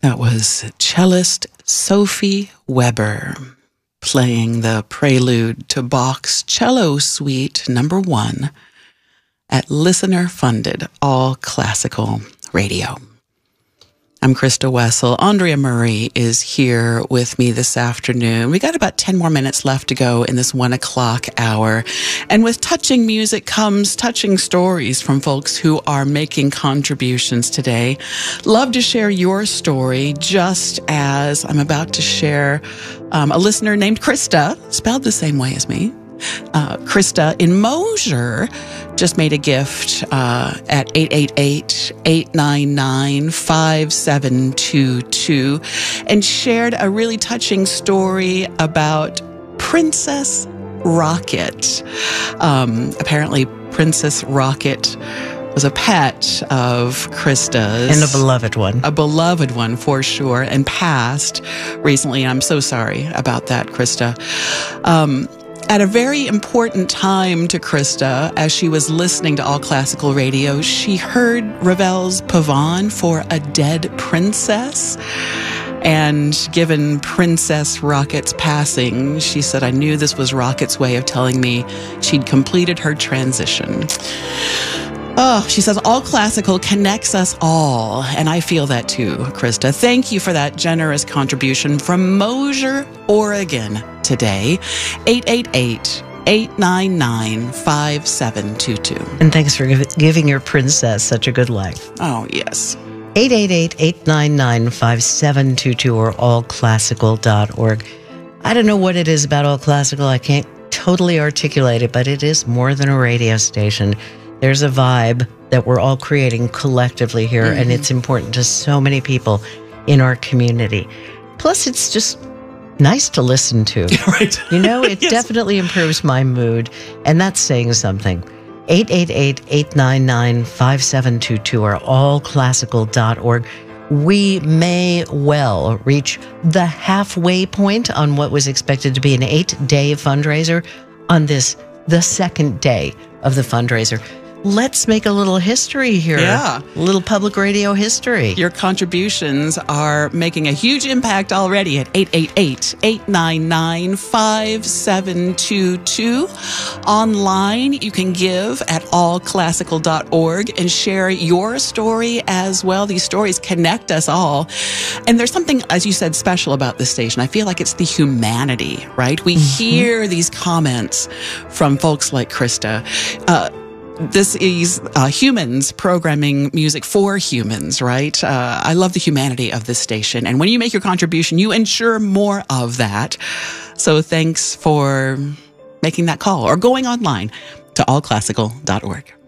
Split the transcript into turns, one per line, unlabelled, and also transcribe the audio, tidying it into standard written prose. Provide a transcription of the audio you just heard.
That was cellist Sophie Weber playing the prelude to Bach's Cello Suite No. 1 at listener-funded all-classical radio. I'm Krista Wessel. Andrea Murray is here with me this afternoon. We got about 10 more minutes left to go in this 1 o'clock hour. And with touching music comes touching stories from folks who are making contributions today. Love to share your story, just as I'm about to share a listener named Krista, spelled the same way as me. Krista in Mosier just made a gift at 888-899-5722 and shared a really touching story about Princess Rocket. Apparently, Princess Rocket was a pet of Krista's.
And a beloved one. A
beloved one, for sure, and passed recently. I'm so sorry about that, Krista. At a very important time to Krista, as she was listening to All Classical Radio, she heard Ravel's Pavane for a Dead Princess. And given Princess Rocket's passing, she said, I knew this was Rocket's way of telling me she'd completed her transition. Oh, she says, All Classical connects us all. And I feel that too, Krista. Thank you for that generous contribution from Mosier, Oregon today. 888-899-5722.
And thanks for giving your princess such a good life.
Oh, yes.
888-899-5722 or allclassical.org. I don't know what it is about All Classical. I can't totally articulate it, but it is more than a radio station. There's a vibe that we're all creating collectively here, and it's important to so many people in our community. Plus, it's just nice to listen to.
Right.
You know, it definitely improves my mood, and that's saying something. 888-899-5722 or allclassical.org. We may well reach the halfway point on what was expected to be an 8-day fundraiser on this, the second day of the fundraiser. Let's make a little history here.
Yeah.
A little public radio history.
Your contributions are making a huge impact already at 888-899-5722. Online, you can give at allclassical.org and share your story as well. These stories connect us all. And there's something, as you said, special about this station. I feel like it's the humanity, right? We hear these comments from folks like Krista. This is humans programming music for humans, right? I love the humanity of this station. And when you make your contribution, you ensure more of that. So thanks for making that call or going online to allclassical.org.